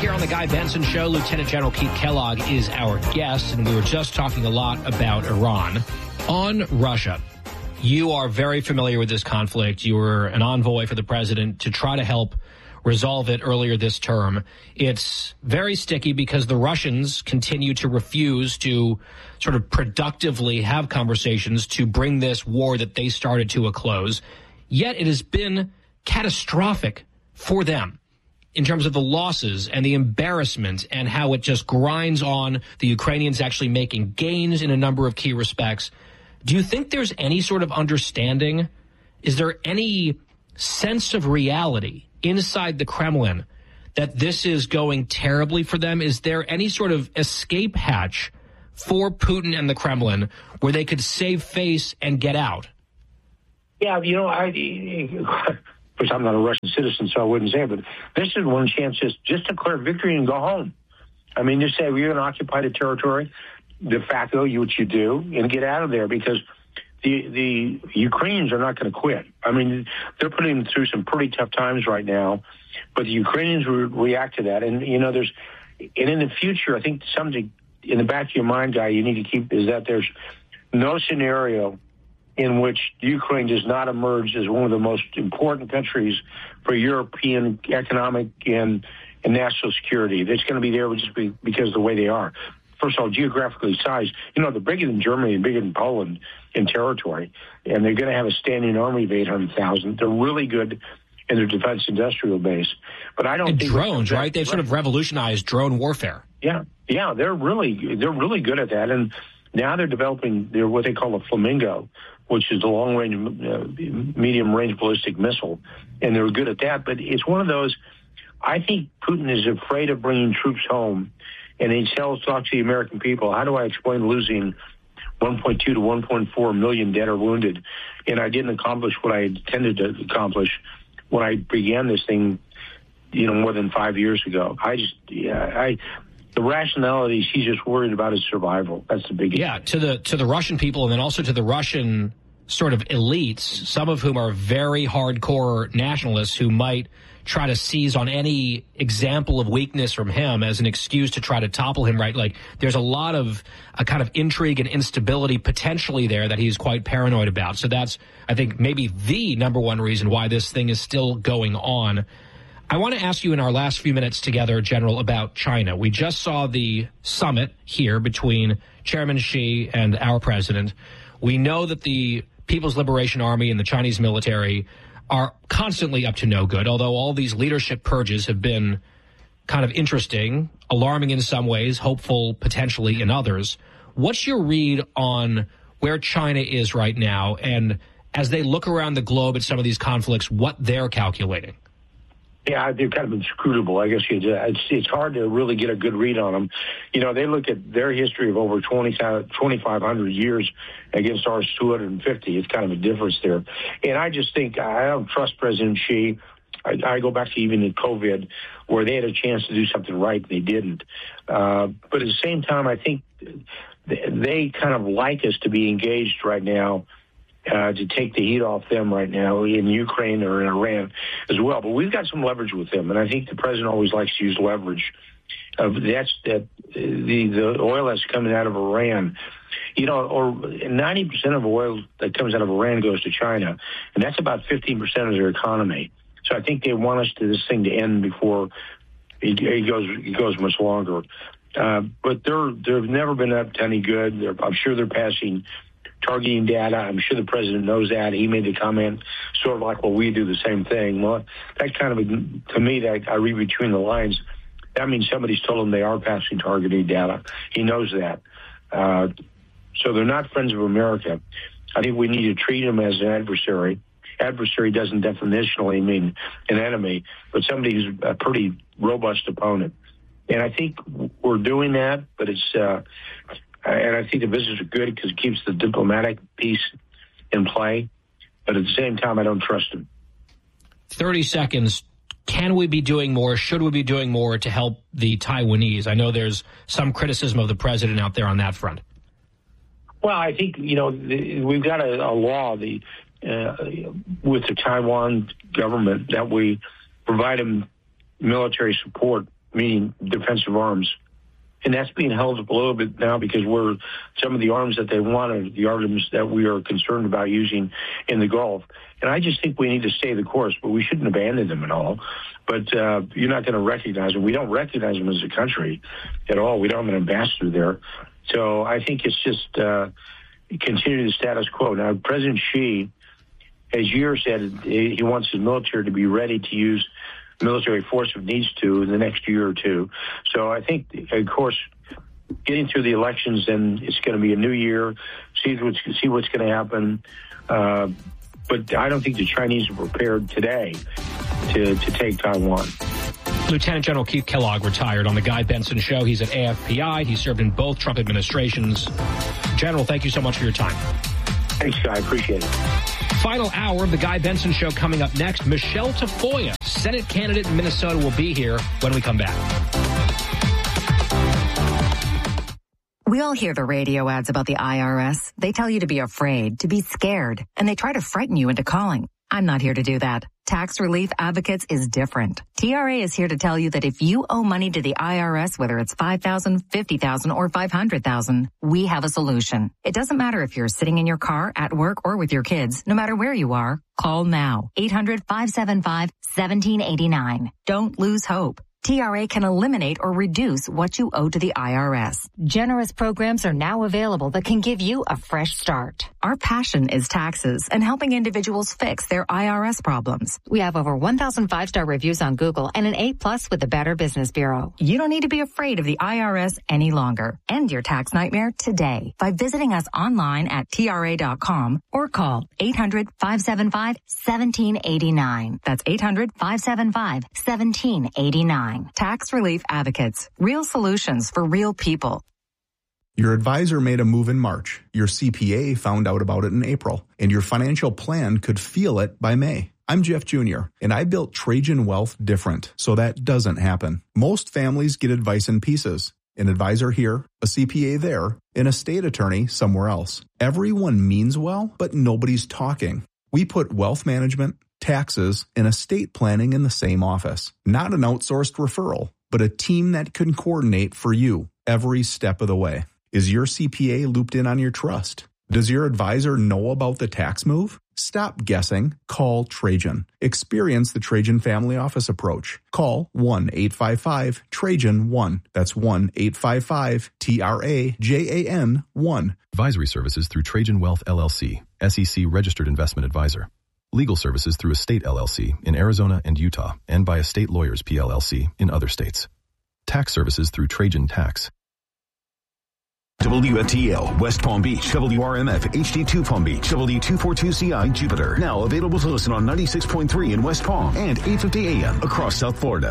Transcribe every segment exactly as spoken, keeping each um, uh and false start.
here on the Guy Benson Show. Lieutenant General Keith Kellogg is our guest, and we were just talking a lot about Iran. On Russia, you are very familiar with this conflict. You were an envoy for the president to try to help resolve it earlier this term. It's very sticky because the Russians continue to refuse to sort of productively have conversations to bring this war that they started to a close. Yet it has been catastrophic for them in terms of the losses and the embarrassment and how it just grinds on the Ukrainians actually making gains in a number of key respects. Do you think there's any sort of understanding? Is there any sense of reality inside the Kremlin that this is going terribly for them? Is there any sort of escape hatch for Putin and the Kremlin where they could save face and get out? Yeah, you know, I... Because I'm not a Russian citizen, so I wouldn't say it, but this is one chance just, just declare victory and go home. I mean, just say, we're going to occupy the territory, de facto, you what you do, and get out of there, because the the Ukrainians are not going to quit. I mean, they're putting them through some pretty tough times right now, but the Ukrainians re- react to that. And, you know, there's, and in the future, I think something in the back of your mind, Guy, you need to keep is that there's no scenario in which Ukraine does not emerge as one of the most important countries for European economic and, and national security. It's going to be there just be, because of the way they are. First of all, geographically sized, you know, they're bigger than Germany and bigger than Poland in territory, and they're going to have a standing army of eight hundred thousand. They're really good in their defense industrial base. But I don't and think... drones, right? They've sort of revolutionized drone warfare. Yeah, yeah, they're really, they're really good at that. And now they're developing their what they call a Flamingo, which is the long-range, uh, medium-range ballistic missile, and they're good at that. But it's one of those, I think Putin is afraid of bringing troops home, and he tells, talks to the American people, how do I explain losing one point two to one point four million dead or wounded, and I didn't accomplish what I intended to accomplish when I began this thing, you know, more than five years ago. I just, yeah, I... The rationality, she's just worried about his survival. That's the big Yeah, to the to the Russian people and then also to the Russian sort of elites, some of whom are very hardcore nationalists who might try to seize on any example of weakness from him as an excuse to try to topple him, right? Like, there's a lot of a kind of intrigue and instability potentially there that he's quite paranoid about. So that's, I think, maybe the number one reason why this thing is still going on. I want to ask you in our last few minutes together, General, about China. We just saw the summit here between Chairman Xi and our president. We know that the People's Liberation Army and the Chinese military are constantly up to no good, although all these leadership purges have been kind of interesting, alarming in some ways, hopeful potentially in others. What's your read on where China is right now, and as they look around the globe at some of these conflicts, what they're calculating? Yeah, they're kind of inscrutable, I guess. It's, it's hard to really get a good read on them. You know, they look at their history of over twenty-five hundred years against ours two hundred fifty. It's kind of a difference there. And I just think I don't trust President Xi. I, I go back to even in COVID, where they had a chance to do something right, and they didn't. Uh, but at the same time, I think they kind of like us to be engaged right now, Uh, to take the heat off them right now in Ukraine or in Iran as well. But we've got some leverage with them, and I think the president always likes to use leverage. Uh, that's that the the oil that's coming out of Iran, you know, or ninety percent of oil that comes out of Iran goes to China, and that's about fifteen percent of their economy. So I think they want us to this thing to end before it, it goes it goes much longer. Uh, but they're they've never been up to any good. They're, I'm sure they're passing targeting data. I'm sure the president knows that. He made the comment sort of like, well, we do the same thing. Well, that kind of, to me, that I read between the lines, that means somebody's told him they are passing targeting data. He knows that. Uh, so they're not friends of America. I think we need to treat them as an adversary. Adversary doesn't definitionally mean an enemy, but somebody who's a pretty robust opponent. And I think we're doing that, but it's, uh, and I think the visits are good because it keeps the diplomatic piece in play. But at the same time, I don't trust him. thirty seconds. Can we be doing more? Should we be doing more to help the Taiwanese? I know there's some criticism of the president out there on that front. Well, I think, you know, the, we've got a, a law the uh, with the Taiwan government that we provide them military support meaning defensive arms. And that's being held up a little bit now because we're some of the arms that they want are the arms that we are concerned about using in the Gulf. And I just think we need to stay the course, but we shouldn't abandon them at all. But uh, you're not going to recognize them. We don't recognize them as a country at all. We don't have an ambassador there. So I think it's just uh, continue the status quo. Now, President Xi, as years said, he wants his military to be ready to use military force if needs to in the next year or two. So I think, of course, getting through the elections, and it's going to be a new year, see what's, see what's going to happen. Uh, but I don't think the Chinese are prepared today to, to take Taiwan. Lieutenant General Keith Kellogg retired on the Guy Benson Show. He's at A F P I. He served in both Trump administrations. General, thank you so much for your time. Thanks, Guy. I appreciate it. Final hour of the Guy Benson Show coming up next. Michelle Tafoya, Senate candidate in Minnesota, will be here when we come back. We all hear the radio ads about the I R S. They tell you to be afraid, to be scared, and they try to frighten you into calling. I'm not here to do that. Tax Relief Advocates is different. T R A is here to tell you that if you owe money to the I R S, whether it's five thousand dollars, fifty thousand dollars, or five hundred thousand dollars, we have a solution. It doesn't matter if you're sitting in your car, at work, or with your kids. No matter where you are, call now. eight hundred, five seven five, one seven eight nine. Don't lose hope. T R A can eliminate or reduce what you owe to the I R S. Generous programs are now available that can give you a fresh start. Our passion is taxes and helping individuals fix their I R S problems. We have over one thousand five-star reviews on Google and an A plus with the Better Business Bureau. You don't need to be afraid of the I R S any longer. End your tax nightmare today by visiting us online at T R A dot com or call eight hundred, five seven five, one seven eight nine. That's eight hundred, five seven five, one seven eight nine. Tax Relief Advocates. Real solutions for real people. Your advisor made a move in March. Your C P A found out about it in April. And your financial plan could feel it by May. I'm Jeff Junior, and I built Trajan Wealth different so that doesn't happen. Most families get advice in pieces. An advisor here, a C P A there, an estate attorney somewhere else. Everyone means well, but nobody's talking. We put wealth management, taxes, and estate planning in the same office. Not an outsourced referral, but a team that can coordinate for you every step of the way. Is your C P A looped in on your trust? Does your advisor know about the tax move? Stop guessing. Call Trajan. Experience the Trajan Family Office approach. Call one eight five five Trajan one. That's one eight five five T R A J A N one. Advisory services through Trajan Wealth L L C, S E C registered investment advisor. Legal services through Estate L L C in Arizona and Utah, and by Estate Lawyers P L L C in other states. Tax services through Trajan Tax. W F T L, West Palm Beach, W R M F, H D two Palm Beach, W two forty-two C I, Jupiter. Now available to listen on ninety-six point three in West Palm and eight fifty A M across South Florida.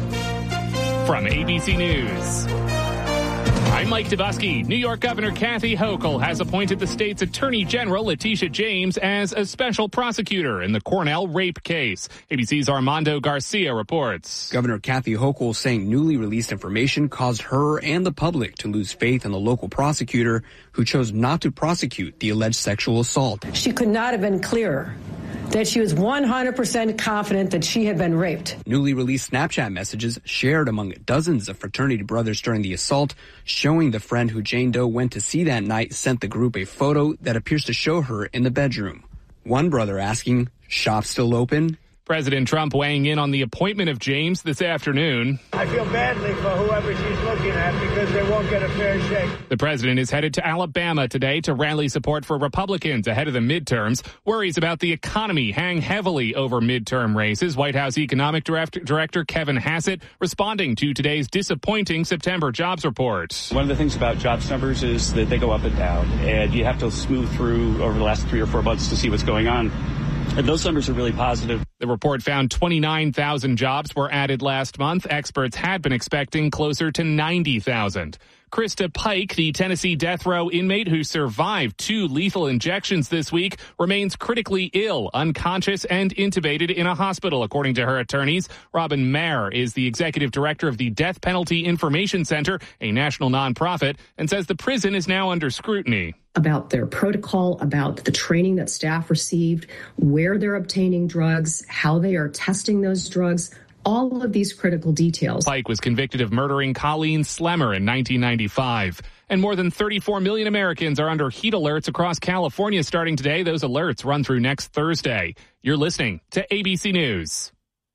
From A B C News, I'm Mike Dubusky. New York Governor Kathy Hochul has appointed the state's Attorney General, Letitia James, as a special prosecutor in the Cornell rape case. A B C's Armando Garcia reports. Governor Kathy Hochul saying newly released information caused her and the public to lose faith in the local prosecutor who chose not to prosecute the alleged sexual assault. She could not have been clearer that she was one hundred percent confident that she had been raped. Newly released Snapchat messages shared among dozens of fraternity brothers during the assault, showing the friend who Jane Doe went to see that night sent the group a photo that appears to show her in the bedroom. One brother asking, "Shop still open?" President Trump weighing in on the appointment of James this afternoon. I feel badly for whoever she's looking at because they won't get a fair shake. The president is headed to Alabama today to rally support for Republicans ahead of the midterms. Worries about the economy hang heavily over midterm races. White House Economic Director, Director Kevin Hassett responding to today's disappointing September jobs report. One of the things about jobs numbers is that they go up and down, and you have to smooth through over the last three or four months to see what's going on. And those numbers are really positive. The report found twenty-nine thousand jobs were added last month. Experts had been expecting closer to ninety thousand. Krista Pike, the Tennessee death row inmate who survived two lethal injections this week, remains critically ill, unconscious, and intubated in a hospital, according to her attorneys. Robin Mayer is the executive director of the Death Penalty Information Center, a national nonprofit, and says the prison is now under scrutiny. About their protocol, about the training that staff received, where they're obtaining drugs, how they are testing those drugs. all of these critical details. Pike was convicted of murdering Colleen Slemmer in nineteen ninety-five. And more than thirty-four million Americans are under heat alerts across California starting today. Those alerts run through next Thursday. You're listening to A B C News.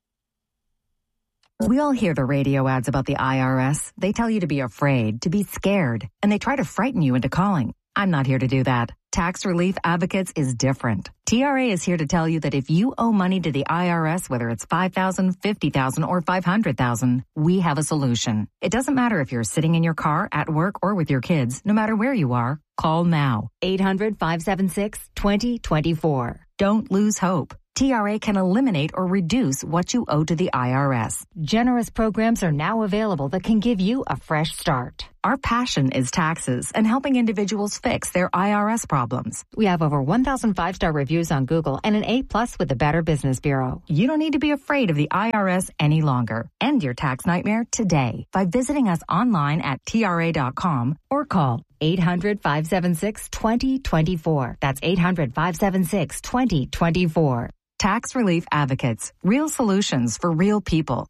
We all hear the radio ads about the I R S. They tell you to be afraid, to be scared, and they try to frighten you into calling. I'm not here to do that. Tax Relief Advocates is different. T R A is here to tell you that if you owe money to the I R S, whether it's five thousand dollars, fifty thousand dollars, or five hundred thousand dollars, we have a solution. It doesn't matter if you're sitting in your car, at work, or with your kids. No matter where you are, call now. eight hundred, five seven six, two zero two four. Don't lose hope. T R A can eliminate or reduce what you owe to the I R S. Generous programs are now available that can give you a fresh start. Our passion is taxes and helping individuals fix their I R S problems. We have over one thousand five-star reviews on Google and an A plus with the Better Business Bureau. You don't need to be afraid of the I R S any longer. End your tax nightmare today by visiting us online at T R A dot com or call eight hundred, five seven six, two zero two four. That's eight hundred, five seven six, two zero two four. Tax Relief Advocates. Real solutions for real people.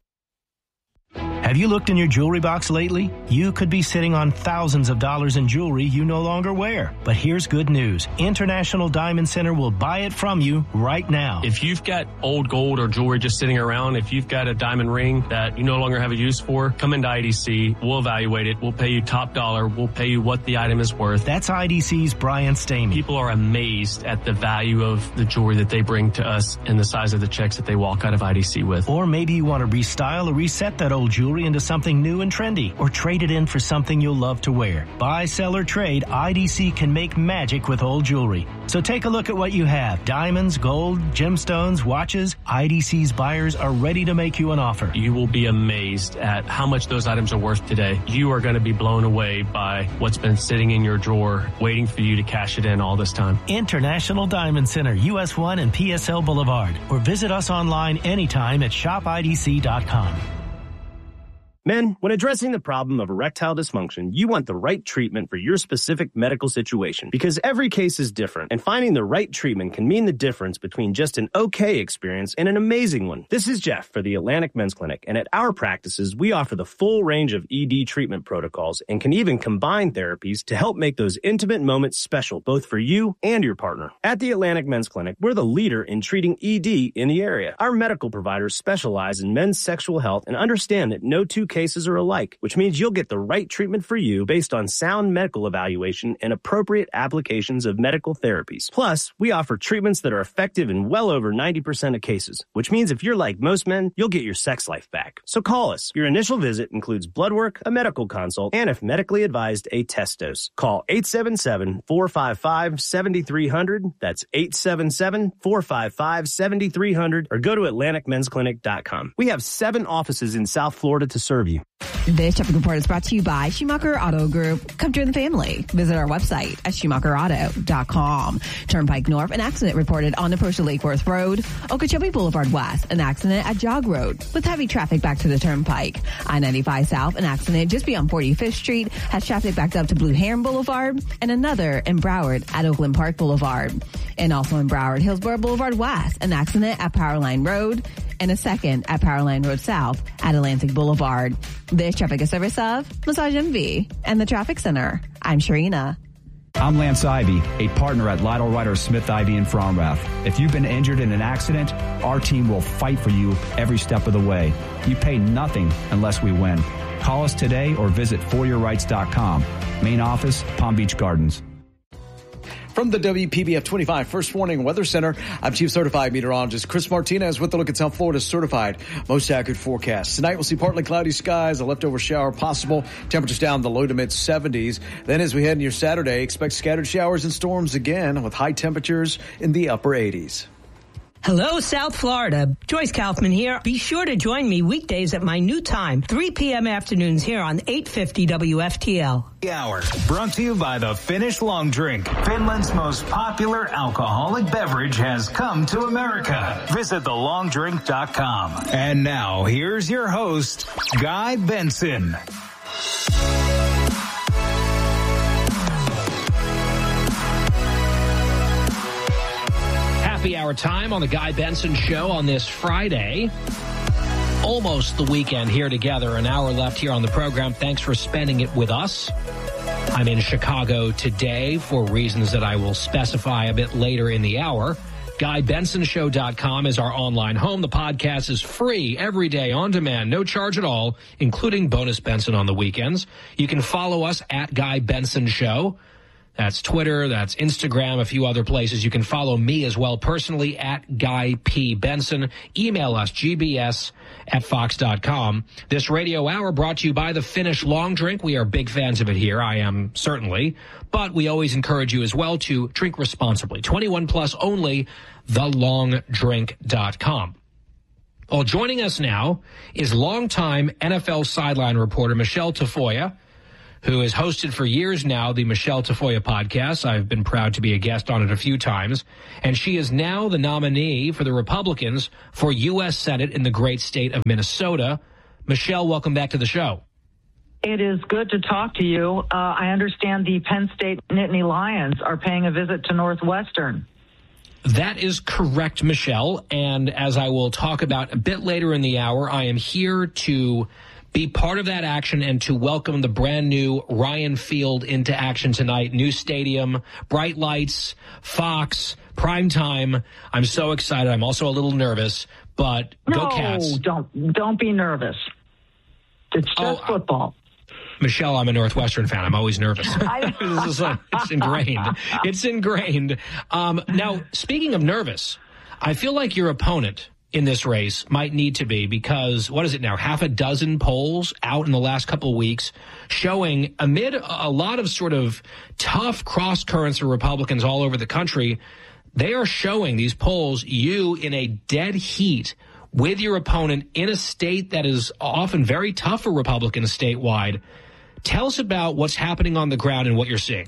Have you looked in your jewelry box lately? You could be sitting on thousands of dollars in jewelry you no longer wear. But here's good news. International Diamond Center will buy it from you right now. If you've got old gold or jewelry just sitting around, if you've got a diamond ring that you no longer have a use for, come into I D C. We'll evaluate it. We'll pay you top dollar. We'll pay you what the item is worth. That's I D C's Brian Stamey. People are amazed at the value of the jewelry that they bring to us and the size of the checks that they walk out of I D C with. Or maybe you want to restyle or reset that old jewelry into something new and trendy, or trade it in for something you'll love to wear. Buy, sell, or trade, I D C can make magic with old jewelry. So take a look at what you have. Diamonds, gold, gemstones, watches. I D C's buyers are ready to make you an offer. You will be amazed at how much those items are worth today. You are going to be blown away by what's been sitting in your drawer, waiting for you to cash it in all this time. International Diamond Center, U S one and P S L Boulevard. Or visit us online anytime at shop I D C dot com. Men, when addressing the problem of erectile dysfunction, you want the right treatment for your specific medical situation because every case is different, and finding the right treatment can mean the difference between just an okay experience and an amazing one. This is Jeff for the Atlantic Men's Clinic, and at our practices, we offer the full range of E D treatment protocols and can even combine therapies to help make those intimate moments special, both for you and your partner. At the Atlantic Men's Clinic, we're the leader in treating E D in the area. Our medical providers specialize in men's sexual health and understand that no two cases are alike, which means you'll get the right treatment for you based on sound medical evaluation and appropriate applications of medical therapies. Plus, we offer treatments that are effective in well over ninety percent of cases, which means if you're like most men, you'll get your sex life back. So call us. Your initial visit includes blood work, a medical consult, and if medically advised, a test dose. Call eight seven seven, four five five, seven three zero zero. That's eight seven seven, four five five, seven three zero zero, or go to atlantic men's clinic dot com. We have seven offices in South Florida to serve you. This traffic report is brought to you by Schumacher Auto Group. Come join the family. Visit our website at schumacher auto dot com. Turnpike North, an accident reported on Naposha Lake Worth Road. Okeechobee Boulevard West, an accident at Jog Road with heavy traffic back to the Turnpike. I ninety-five South, an accident just beyond forty-fifth Street has traffic backed up to Blue Heron Boulevard, and another in Broward at Oakland Park Boulevard. And also in Broward, Hillsborough Boulevard West, an accident at Powerline Road, and a second at Powerline Road South at Atlantic Boulevard. This traffic is service of Massage M V and the Traffic Center. I'm Sharina. I'm Lance Ivy, a partner at Lytle Ryder Smith Ivy in Fromrath. If you've been injured in an accident, our team will fight for you every step of the way. You pay nothing unless we win. Call us today or visit for your rights dot com. Main office, Palm Beach Gardens. From the W P B F twenty-five First Warning Weather Center, I'm Chief Certified Meteorologist Chris Martinez with a look at South Florida's certified most accurate forecast. Tonight we'll see partly cloudy skies, a leftover shower possible, temperatures down the low to mid seventies. Then as we head into your Saturday, expect scattered showers and storms again with high temperatures in the upper eighties. Hello, South Florida. Joyce Kaufman here. Be sure to join me weekdays at my new time, three p.m. afternoons here on eight fifty W F T L. Hour brought to you by the Finnish Long Drink. Finland's most popular alcoholic beverage has come to America. Visit the long drink dot com. And now here's your host, Guy Benson. Happy hour time on the Guy Benson Show on this Friday. almost the weekend here together. An hour left here on the program. Thanks for spending it with us. I'm in Chicago today for reasons that I will specify a bit later in the hour. Guy Benson Show dot com is our online home. The podcast is free every day on demand, no charge at all, including Bonus Benson on the weekends. You can follow us at Guy Benson Show. That's Twitter, that's Instagram, a few other places. You can follow me as well personally at Guy P. Benson. Email us, G B S at Fox dot com. This radio hour brought to you by the Finnish Long Drink. We are big fans of it here. I am certainly. But we always encourage you as well to drink responsibly. twenty-one plus only, the long drink dot com. Well, joining us now is longtime N F L sideline reporter Michelle Tafoya, who has hosted for years now the Michelle Tafoya podcast. I've been proud to be a guest on it a few times. And she is now the nominee for the Republicans for U S Senate in the great state of Minnesota. Michelle, welcome back to the show. It is good to talk to you. Uh, I understand the Penn State Nittany Lions are paying a visit to Northwestern. That is correct, Michelle. And as I will talk about a bit later in the hour, I am here to be part of that action and to welcome the brand new Ryan Field into action tonight. New stadium, bright lights, Fox, prime time. I'm so excited. I'm also a little nervous, but no, go Cats. don't don't be nervous. It's just oh, football. Michelle, I'm a Northwestern fan. I'm always nervous. This is like, it's ingrained. It's ingrained. Um, now, speaking of nervous, I feel like your opponent in this race might need to be, because what is it now? Half a dozen polls out in the last couple of weeks showing, amid a lot of sort of tough cross currents for Republicans all over the country, they are showing, these polls, you in a dead heat with your opponent in a state that is often very tough for Republicans statewide. Tell us about what's happening on the ground and what you're seeing.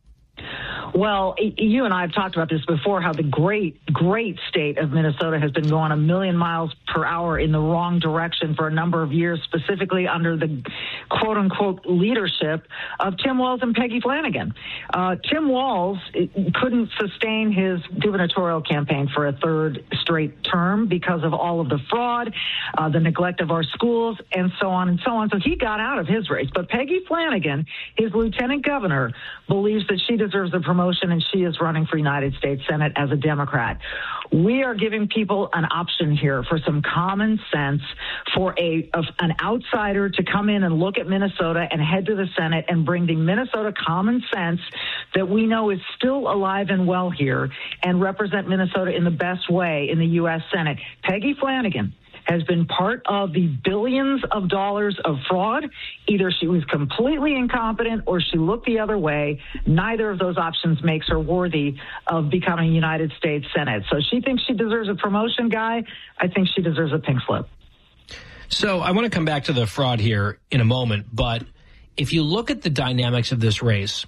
Well, you and I have talked about this before, how the great, great state of Minnesota has been going a million miles per hour in the wrong direction for a number of years, specifically under the quote-unquote leadership of Tim Walz and Peggy Flanagan. Uh, Tim Walz couldn't sustain his gubernatorial campaign for a third straight term because of all of the fraud, uh, the neglect of our schools, and so on and so on. So he got out of his race. But Peggy Flanagan, his lieutenant governor, believes that she deserves a promotion, and she is running for United States Senate as a Democrat. We are giving people an option here for some common sense, for a of an outsider to come in and look at Minnesota and head to the Senate and bring the Minnesota common sense that we know is still alive and well here and represent Minnesota in the best way in the U S Senate. Peggy Flanagan has been part of the billions of dollars of fraud. Either she was completely incompetent or she looked the other way. Neither of those options makes her worthy of becoming United States Senate. So she thinks she deserves a promotion, Guy. I think she deserves a pink slip. So I want to come back to the fraud here in a moment, but if you look at the dynamics of this race,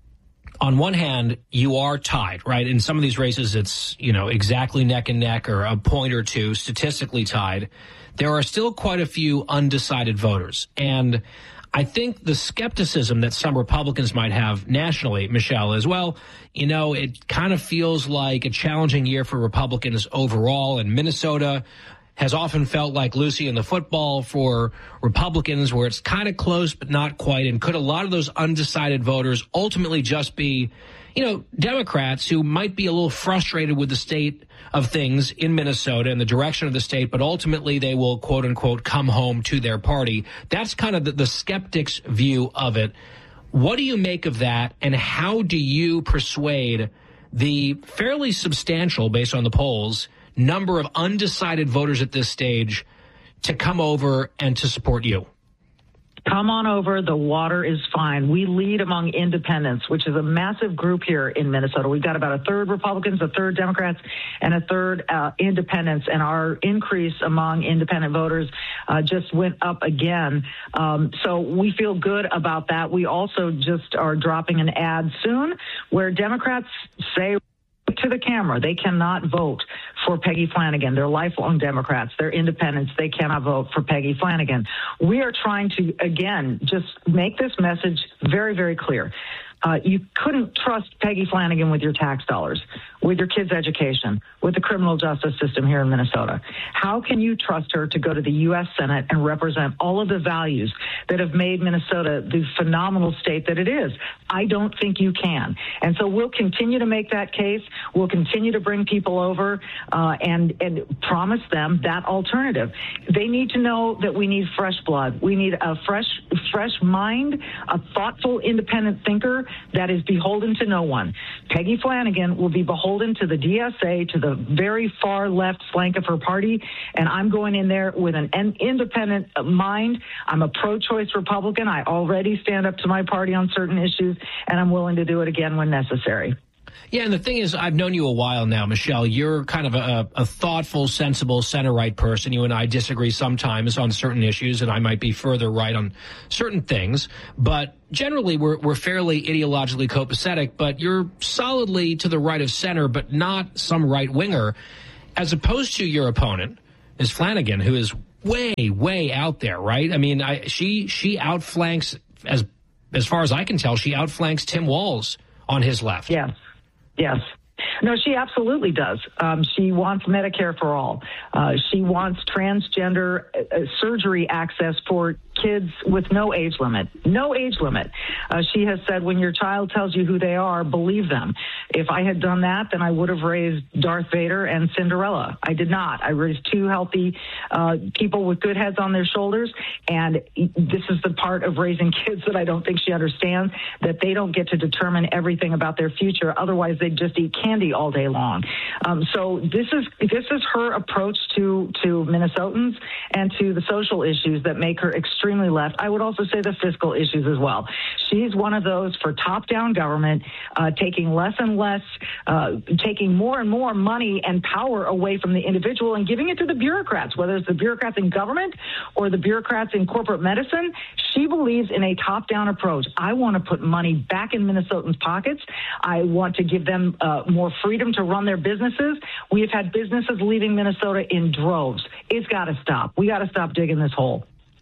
on one hand, you are tied, right? In some of these races, it's, you know, exactly neck and neck or a point or two statistically tied. There are still quite a few undecided voters. And I think the skepticism that some Republicans might have nationally, Michelle, as well, you know, it kind of feels like a challenging year for Republicans overall. And Minnesota has often felt like Lucy in the football for Republicans, where it's kind of close but not quite. And could a lot of those undecided voters ultimately just be, you know, Democrats who might be a little frustrated with the state of things in Minnesota and the direction of the state, but ultimately they will, quote unquote, come home to their party? That's kind of the, the skeptics' view of it. What do you make of that, and how do you persuade the fairly substantial, based on the polls, number of undecided voters at this stage to come over and to support you? Come on over. The water is fine. We lead among independents, which is a massive group here in Minnesota. We've got about a third Republicans, a third Democrats, and a third uh, independents. And our increase among independent voters uh, just went up again. Um, so we feel good about that. We also just are dropping an ad soon where Democrats say to the camera they cannot vote for Peggy Flanagan. They're lifelong Democrats. They're independents. They cannot vote for Peggy Flanagan. We are trying to, again, just make this message very, very clear. Uh, you couldn't trust Peggy Flanagan with your tax dollars, with your kids' education, with the criminal justice system here in Minnesota. How can you trust her to go to the U S Senate and represent all of the values that have made Minnesota the phenomenal state that it is? I don't think you can. And so we'll continue to make that case. We'll continue to bring people over uh, and, and promise them that alternative. They need to know that we need fresh blood. We need a fresh, fresh mind, a thoughtful, independent thinker that is beholden to no one. Peggy Flanagan will be beholden to the D S A, to the very far left flank of her party, and I'm going in there with an independent mind. I'm a pro-choice Republican. I already stand up to my party on certain issues, and I'm willing to do it again when necessary. Yeah, and the thing is, I've known you a while now, Michelle. You're kind of a, a thoughtful, sensible, center-right person. You and I disagree sometimes on certain issues, and I might be further right on certain things. But generally, we're, we're fairly ideologically copacetic, but you're solidly to the right of center, but not some right-winger, as opposed to your opponent, Miz Flanagan, who is way, way out there, right? I mean, I, she she outflanks, as as far as I can tell, she outflanks Tim Walz on his left. Yes. Yes. No, she absolutely does. Um, she wants Medicare for all. Uh, she wants transgender uh, surgery access for kids with no age limit. No age limit. Uh, she has said, when your child tells you who they are, believe them. If I had done that, then I would have raised Darth Vader and Cinderella. I did not. I raised two healthy uh, people with good heads on their shoulders, and this is the part of raising kids that I don't think she understands, that they don't get to determine everything about their future. Otherwise, they'd just eat candy all day long. Um, so this is this is her approach to, to Minnesotans and to the social issues that make her extremely left. I would also say the fiscal issues as well. She's one of those for top-down government, uh, taking less and less, uh, taking more and more money and power away from the individual and giving it to the bureaucrats, whether it's the bureaucrats in government or the bureaucrats in corporate medicine. She believes in a top-down approach. I want to put money back in Minnesotans' pockets. I want to give them uh, more freedom to run their businesses. We have had businesses leaving Minnesota in droves. It's got to stop. We got to stop digging this hole.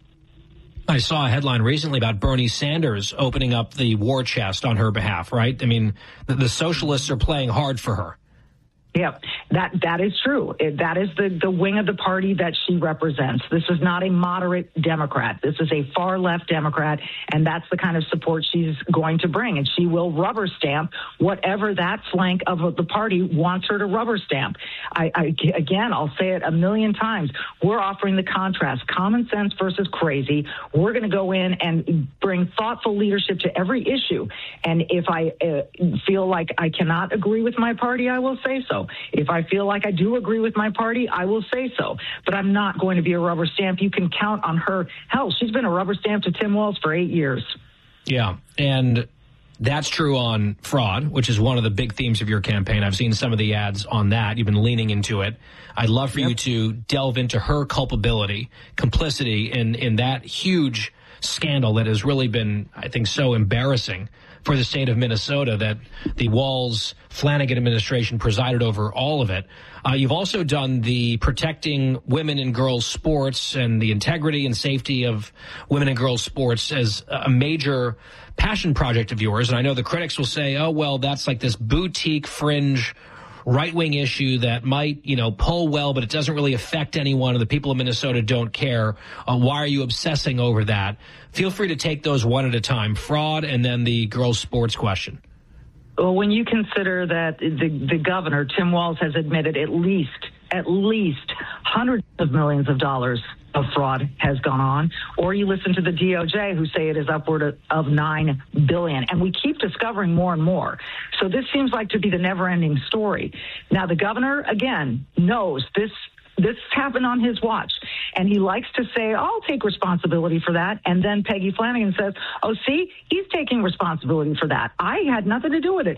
I saw a headline recently about Bernie Sanders opening up the war chest on her behalf, right? I mean, the, the socialists are playing hard for her. Yeah, that that is true. It, that is the, the wing of the party that she represents. This is not a moderate Democrat. This is a far left Democrat, and that's the kind of support she's going to bring. And she will rubber stamp whatever that flank of the party wants her to rubber stamp. I, I again, I'll say it a million times. We're offering the contrast, common sense versus crazy. We're going to go in and bring thoughtful leadership to every issue. And if I uh, feel like I cannot agree with my party, I will say so. If I feel like I do agree with my party, I will say so. But I'm not going to be a rubber stamp. You can count on her. Hell, she's been a rubber stamp to Tim Walz for eight years. Yeah, and that's true on fraud, which is one of the big themes of your campaign. I've seen some of the ads on that. You've been leaning into it. I'd love for yep. you to delve into her culpability, complicity in, in that huge scandal that has really been, I think, so embarrassing for the state of Minnesota that the Walz-Flanagan administration presided over all of it. Uh, you've also done the protecting women and girls sports and the integrity and safety of women and girls sports as a major passion project of yours. And I know the critics will say, oh, well, that's like this boutique fringe right-wing issue that might, you know, poll well, but it doesn't really affect anyone, and the people of Minnesota don't care. Uh, why are you obsessing over that? Feel free to take those one at a time, fraud and then the girls' sports question. Well, when you consider that the, the governor, Tim Walz, has admitted at least, at least hundreds of millions of dollars of fraud has gone on, or you listen to the D O J who say it is upward of, of nine billion dollars, and we keep discovering more and more. So this seems like to be the never-ending story. Now, the governor, again, knows this This happened on his watch, and he likes to say, I'll take responsibility for that. And then Peggy Flanagan says, oh, see, he's taking responsibility for that. I had nothing to do with it.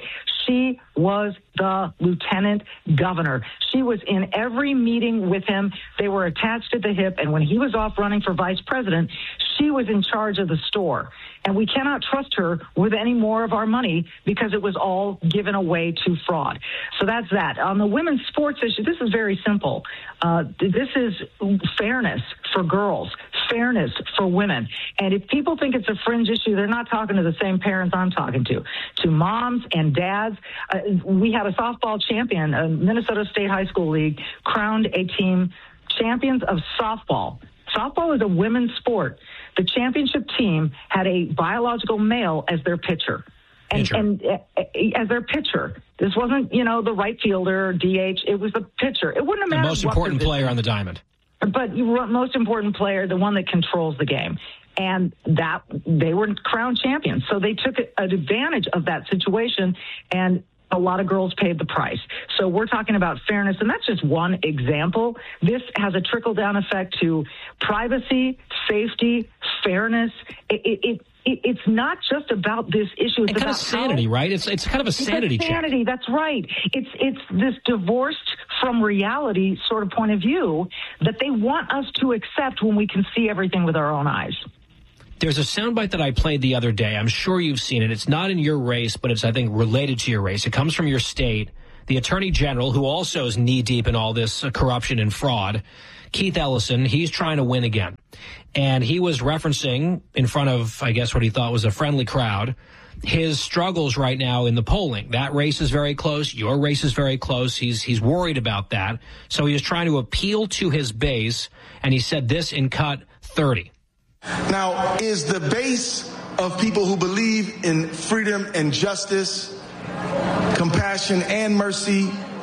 She was the lieutenant governor. She was in every meeting with him. They were attached at the hip. And when he was off running for vice president, she was in charge of the store. And we cannot trust her with any more of our money because it was all given away to fraud. So that's that. On the women's sports issue, this is very simple. Uh, this is fairness for girls, fairness for women. And if people think it's a fringe issue, they're not talking to the same parents I'm talking to. To moms and dads, uh, we had a softball champion, a Minnesota State High School League, crowned a team champions of softball. Softball is a women's sport. The championship team had a biological male as their pitcher. And, pitcher. and uh, as their pitcher. This wasn't, you know, the right fielder or D H. It was the pitcher. It wouldn't have The mattered. most what important position. player on the diamond. But most important player, the one that controls the game. And that they were crowned champions. So they took advantage of that situation, and a lot of girls paid the price. So we're talking about fairness, and that's just one example. This has a trickle-down effect to privacy, safety, fairness. It, it, it, it it's not just about this issue. It's and kind about of sanity, how, right? It's it's kind of a sanity it's a sanity, check. That's right. It's it's this divorced from reality sort of point of view that they want us to accept when we can see everything with our own eyes. There's a soundbite that I played the other day. I'm sure you've seen it. It's not in your race, but it's, I think, related to your race. It comes from your state. The Attorney General, who also is knee-deep in all this uh, corruption and fraud, Keith Ellison, he's trying to win again. And he was referencing, in front of, I guess, what he thought was a friendly crowd, his struggles right now in the polling. That race is very close. Your race is very close. He's he's worried about that. So he was trying to appeal to his base, and he said this in cut thirty. Now, is the base of people who believe in freedom and justice, compassion and mercy,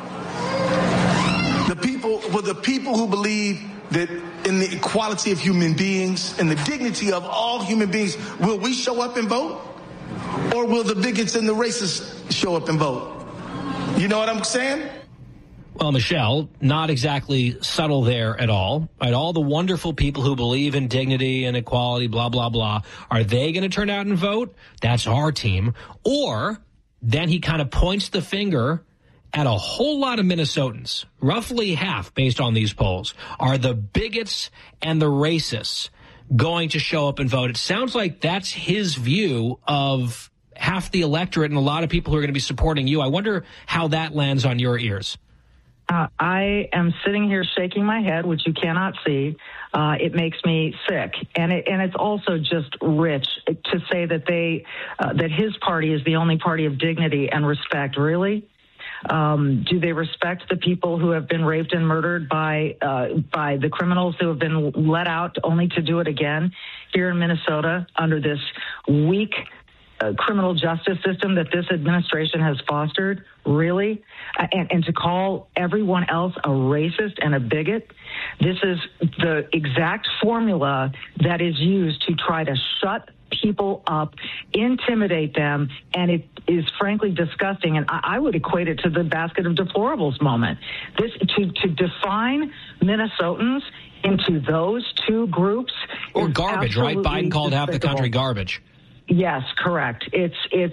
the people, well, the people who believe that in the equality of human beings and the dignity of all human beings, will we show up and vote? Or will the bigots and the racists show up and vote? You know what I'm saying? Well, Michelle, not exactly subtle there at all. Right, all the wonderful people who believe in dignity and equality, blah, blah, blah, are they going to turn out and vote? That's our team. Or then he kind of points the finger at a whole lot of Minnesotans, roughly half based on these polls, are the bigots and the racists going to show up and vote. It sounds like that's his view of half the electorate and a lot of people who are going to be supporting you. I wonder how that lands on your ears. Uh, I am sitting here shaking my head, which you cannot see. Uh, it makes me sick, and it, and it's also just rich to say that they uh, that his party is the only party of dignity and respect. Really, um, do they respect the people who have been raped and murdered by uh, by the criminals who have been let out only to do it again here in Minnesota under this weak Uh, criminal justice system that this administration has fostered, really? Uh, and, and to call everyone else a racist and a bigot, this is the exact formula that is used to try to shut people up, intimidate them, and it is frankly disgusting. And I, I would equate it to the basket of deplorables moment. This to, to define Minnesotans into those two groups. Or garbage, right? Biden called half the country garbage. Yes, correct. It's it's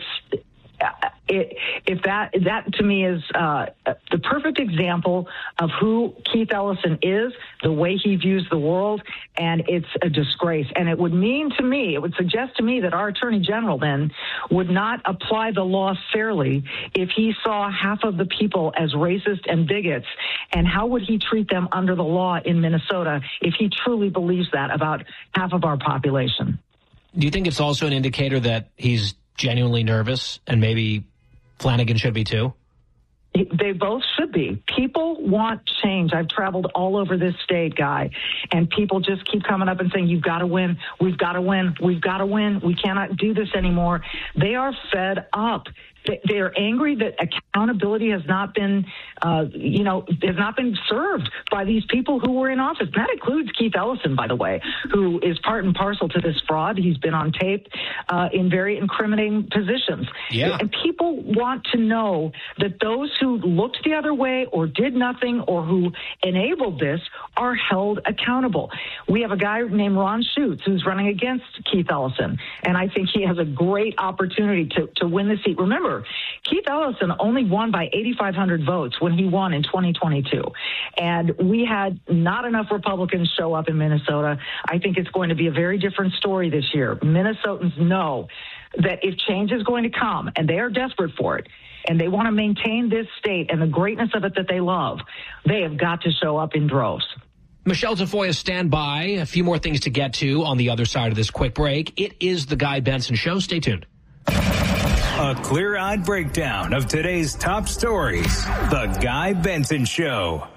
it, if that that to me is uh, the perfect example of who Keith Ellison is, the way he views the world, and it's a disgrace. And it would mean to me, it would suggest to me that our Attorney General then would not apply the law fairly if he saw half of the people as racist and bigots. And how would he treat them under the law in Minnesota if he truly believes that about half of our population? Do you think it's also an indicator that he's genuinely nervous and maybe Flanagan should be too? They both should be. People want change. I've traveled all over this state, Guy, and people just keep coming up and saying, you've got to win. We've got to win. We've got to win. We cannot do this anymore. They are fed up. They are angry that accountability has not been, uh, you know, has not been served by these people who were in office. That includes Keith Ellison, by the way, who is part and parcel to this fraud. He's been on tape uh, in very incriminating positions. Yeah. And people want to know that those who looked the other way or did nothing or who enabled this are held accountable. We have a guy named Ron Schutz who's running against Keith Ellison, and I think he has a great opportunity to, to win the seat. Remember, remember, Keith Ellison only won by eighty-five hundred votes when he won in twenty twenty-two. And we had not enough Republicans show up in Minnesota. I think it's going to be a very different story this year. Minnesotans know that if change is going to come, and they are desperate for it, and they want to maintain this state and the greatness of it that they love, they have got to show up in droves. Michelle Tafoya, stand by. A few more things to get to on the other side of this quick break. It is the Guy Benson Show. Stay tuned. A clear-eyed breakdown of today's top stories. The Guy Benson Show.